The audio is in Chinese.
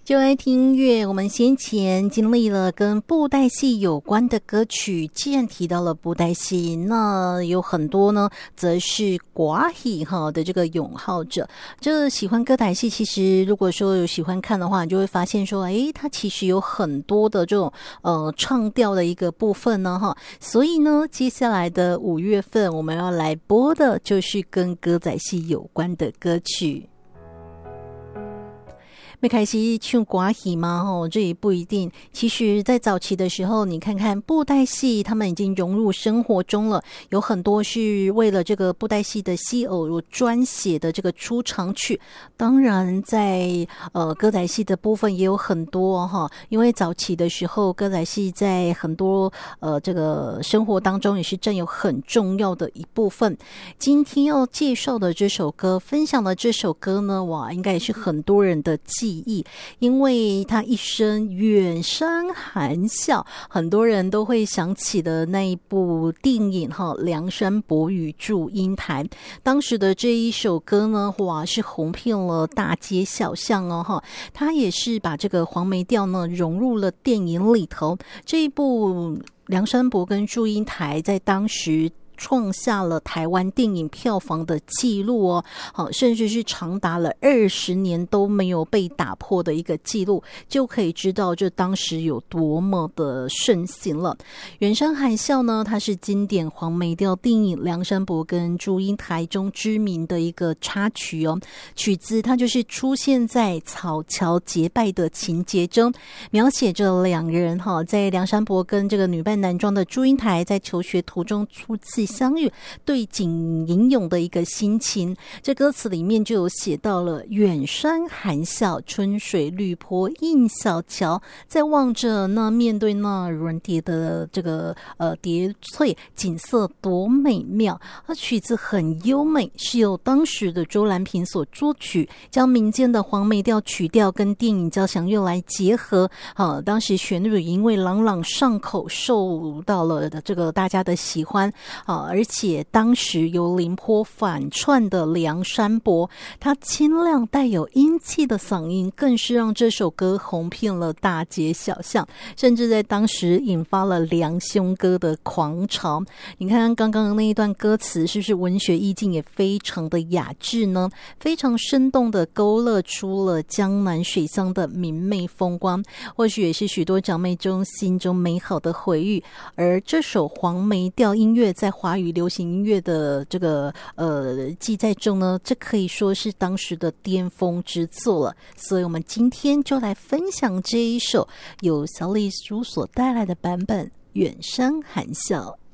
就爱听音乐，我们先前经历了跟布袋戏有关的歌曲，既然提到了布袋戏，那有很多呢则是寡戏的这个拥好者。这喜欢歌仔戏，其实如果说有喜欢看的话，你就会发现说，它其实有很多的这种唱调的一个部分呢所以呢，接下来的5月份我们要来播的就是跟歌仔戏有关的歌曲。没开始唱歌戏吗？这也不一定。其实在早期的时候，你看看布袋戏，他们已经融入生活中了，有很多是为了这个布袋戏的戏偶专写的这个出场曲。当然在歌仔戏的部分也有很多因为早期的时候歌仔戏在很多这个生活当中也是占有很重要的一部分。今天要介绍的这首歌，分享的这首歌呢，哇，应该也是很多人的记忆，因为他一声远山含笑，很多人都会想起的那一部电影梁山伯与祝英台。当时的这一首歌呢，哇，是红遍了大街小巷他也是把这个黄梅调呢融入了电影里头。这一部梁山伯跟祝英台在当时创下了台湾电影票房的纪录甚至是长达了20年都没有被打破的一个纪录，就可以知道这当时有多么的盛行了。远山含笑呢，它是经典黄梅调电影梁山伯跟祝英台中知名的一个插曲曲子它就是出现在草桥结拜的情节中，描写着两人在梁山伯跟这个女扮男装的祝英台在求学途中初次相遇，对景吟咏的一个心情。这歌词里面就有写到了远山含笑，春水绿坡映小桥，在望着那面对那软蝶的这个蝶翠，景色多美妙。曲子很优美，是由当时的周兰萍所作曲，将民间的黄梅调曲调跟电影交响乐来结合当时旋律因为朗朗上口，受到了这个大家的喜欢而且当时由凌波反串的梁山伯，他清亮带有英气的嗓音，更是让这首歌红遍了大街小巷，甚至在当时引发了梁兄歌的狂潮。你看刚刚那一段歌词是不是文学意境也非常的雅致呢？非常生动的勾勒出了江南水乡的明媚风光，或许也是许多长辈中心中美好的回忆。而这首黄梅调音乐在华语流行音乐的这个记载中呢，这可以说是当时的巅峰之作了。所以我们今天就来分享这一首由小李叔所带来的版本《远山含笑》。